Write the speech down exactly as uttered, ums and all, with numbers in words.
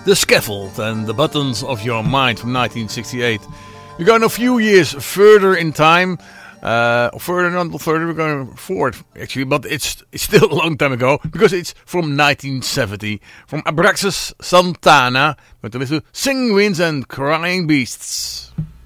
The Scaffold and the Buttons of Your Mind from nineteen sixty-eight. We're going a few years further in time. Uh, further, not further, we're going forward actually, but it's it's still a long time ago because it's from nineteen seventy. From Abraxas Santana, we're going to listen to Singing Winds and Crying Beasts.